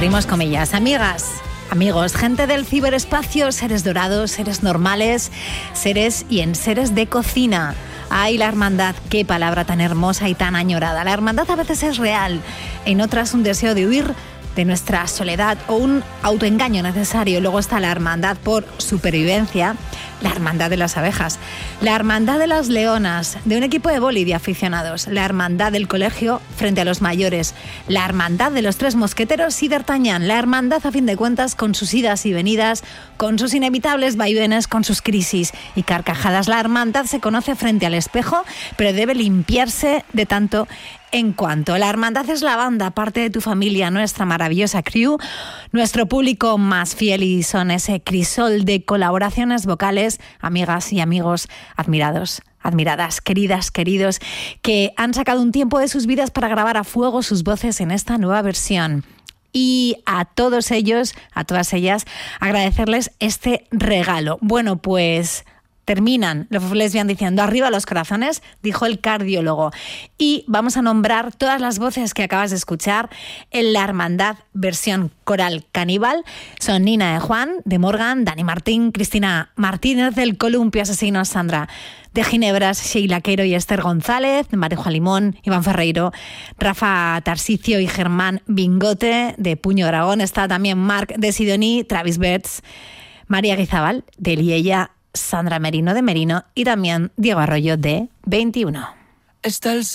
Abrimos comillas. Amigas, amigos, gente del ciberespacio, seres dorados, seres normales, seres y enseres de cocina. ¡Ay, la hermandad! ¡Qué palabra tan hermosa y tan añorada! La hermandad a veces es real, en otras un deseo de huir de nuestra soledad o un autoengaño necesario. Luego está la hermandad por supervivencia, la hermandad de las abejas, la hermandad de las leonas, de un equipo de vóley de aficionados, la hermandad del colegio frente a los mayores, la hermandad de los tres mosqueteros y d'Artagnan, la hermandad a fin de cuentas con sus idas y venidas, con sus inevitables vaivenes, con sus crisis y carcajadas. La hermandad se conoce frente al espejo, pero debe limpiarse de tanto en cuanto. La hermandad es la banda, parte de tu familia, nuestra maravillosa crew, nuestro público más fiel, y son ese crisol de colaboraciones vocales, amigas y amigos admirados, admiradas, queridas, queridos, que han sacado un tiempo de sus vidas para grabar a fuego sus voces en esta nueva versión. Y a todos ellos, a todas ellas, agradecerles este regalo. Bueno, pues terminan los Lesbian diciendo arriba los corazones, dijo el cardiólogo. Y vamos a nombrar todas las voces que acabas de escuchar en la hermandad versión coral caníbal. Son Nina de Juan, de Morgan, Dani Martín, Cristina Martínez del Columpio Asesino, Sandra de Ginebras, Sheila Queiro y Esther González, de Marejo Limón, Iván Ferreiro, Rafa Tarsicio y Germán Bingote de Puño Dragón. Está también Marc de Sidoní, Travis Betts, María Guizabal de Liella, Sandra Merino de Merino y también Diego Arroyo de 21. Está el